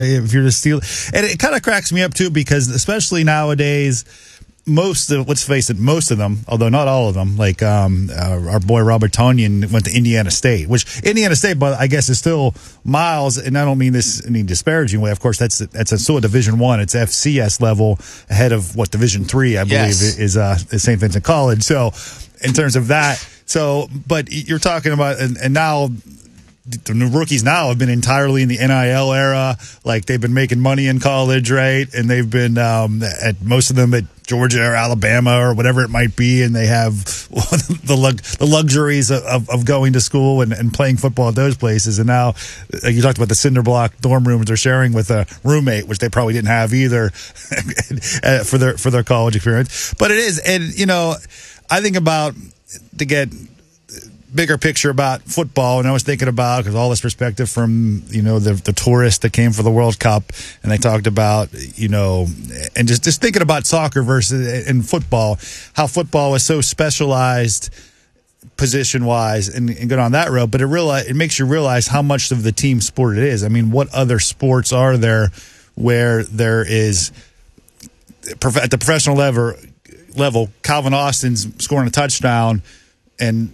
if you're the Steelers. And it kind of cracks me up, too, because especially nowadays, let's face it, most of them, although not all of them, like our boy Robert Tonyan went to Indiana State, which Indiana State, but I guess is still miles, and I don't mean this in any disparaging way. Of course, that's still a Division I. It's FCS level ahead of what Division III, I believe, is St. Vincent College. So in terms of that, but you're talking about, and now the new rookies now have been entirely in the NIL era. Like, they've been making money in college, right? And they've been at most of them at Georgia or Alabama or whatever it might be, and they have the luxuries of going to school and playing football at those places. And now, like you talked about, the cinder block dorm rooms they're sharing with a roommate, which they probably didn't have either for their college experience. But it is, and I think about to get bigger picture about football, and I was thinking about, because all this perspective from the tourists that came for the World Cup, and they talked about and just thinking about soccer versus in football, how football is so specialized position wise, and go on that road, but it makes you realize how much of the team sport it is. I mean, what other sports are there where there is at the professional level Calvin Austin's scoring a touchdown, and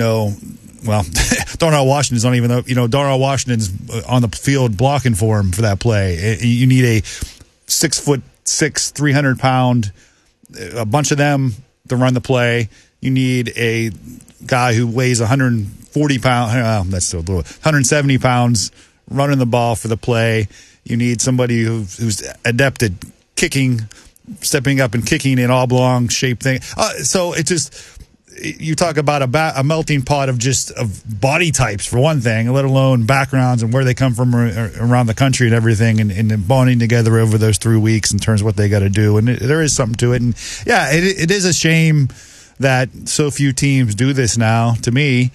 Darnell Washington's not even Darnell Washington's on the field blocking for him for that play. You need a 6'6", 300-pound, a bunch of them to run the play. You need a guy who weighs 140 pounds. That's still 170 pounds running the ball for the play. You need somebody who's adept at kicking, stepping up and kicking an oblong shaped thing. So it just. You talk about a melting pot of body types, for one thing, let alone backgrounds and where they come from around the country and everything, and bonding together over those 3 weeks in terms of what they got to do. And there is something to it. And, yeah, it is a shame that so few teams do this now, to me.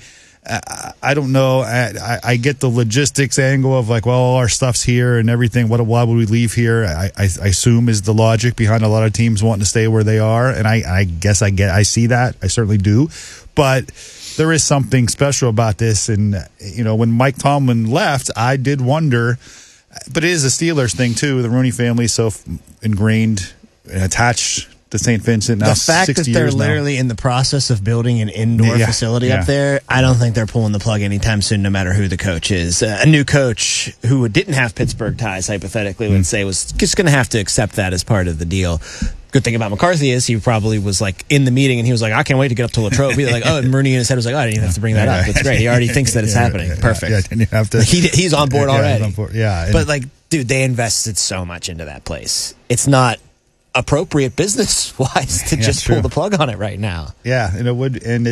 I don't know. I get the logistics angle of like, well, all our stuff's here and everything. Why would we leave here? I assume is the logic behind a lot of teams wanting to stay where they are, and I guess I see that. I certainly do, but there is something special about this. And when Mike Tomlin left, I did wonder. But it is a Steelers thing too. The Rooney family is so ingrained and attached to St. Vincent now. The fact that they're literally in the process of building an indoor facility up there, I don't think they're pulling the plug anytime soon, no matter who the coach is. A new coach who didn't have Pittsburgh ties, hypothetically, would say was just going to have to accept that as part of the deal. Good thing about McCarthy is he probably was like in the meeting and he was like, I can't wait to get up to Latrobe. He was like, and Rooney in his head was like, I didn't even have to bring that up. That's great. He already thinks that it's happening. Perfect. And you have to, he's on board already. He's on board. Yeah. But dude, they invested so much into that place. It's not appropriate business wise to just pull the plug on it right now. Yeah, and it would, and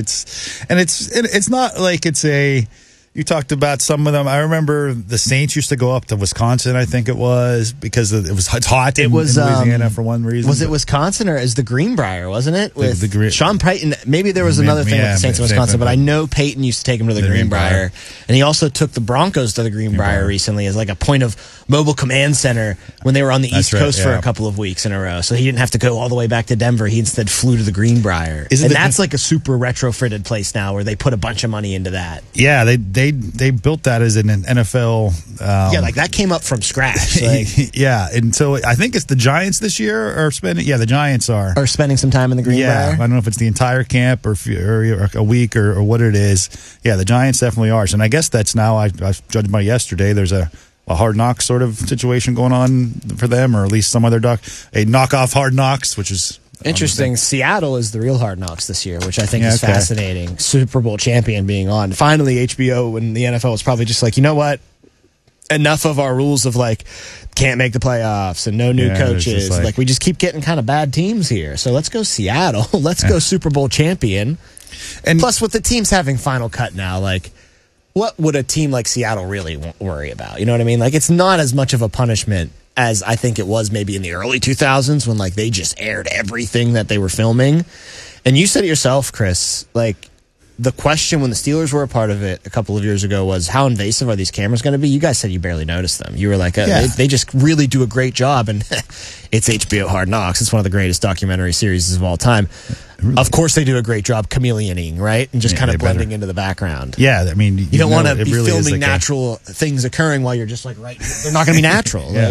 it's not like it's a. You talked about some of them. I remember the Saints used to go up to Wisconsin, I think it was, because it's hot in Louisiana for one reason. Was it Wisconsin or is the Greenbrier, wasn't it? With Sean Payton. Maybe there was another thing with the Saints in Wisconsin, but I know Payton used to take him to the Greenbrier. And he also took the Broncos to the Greenbrier recently as like a point of mobile command center when they were on the East Coast for a couple of weeks in a row. So he didn't have to go all the way back to Denver. He instead flew to the Greenbrier. And that's like a super retrofitted place now where they put a bunch of money into that. Yeah, they built that as an NFL. Like that came up from scratch. Yeah, and so I think it's the Giants this year are spending. Yeah, the Giants are spending some time in the Greenbrier. Yeah, I don't know if it's the entire camp or a week or what it is. Yeah, the Giants definitely are. And I guess that's now. I judged by yesterday. There's a Hard Knocks sort of situation going on for them, or at least some other a knockoff Hard Knocks, which is. Interesting. Seattle is the real Hard Knocks this year, which I think is fascinating. Super Bowl champion being on. Finally, HBO and the NFL was probably just like, you know what? Enough of our rules of like can't make the playoffs and no new coaches. Like we just keep getting kind of bad teams here. So let's go Seattle. Let's go Super Bowl champion. And plus, with the teams having Final Cut now, like what would a team like Seattle really worry about? You know what I mean? Like it's not as much of a punishment as I think it was maybe in the early 2000s when like they just aired everything that they were filming. And you said it yourself, Chris, like the question when the Steelers were a part of it a couple of years ago was, how invasive are these cameras going to be? You guys said you barely noticed them. You were like, they just really do a great job, and it's HBO Hard Knocks. It's one of the greatest documentary series of all time. Really? Of course they do a great job chameleoning, right? And just kind of blending into the background. Yeah, I mean, you don't want to be filming natural things occurring while you're just like, right, they're not going to be natural.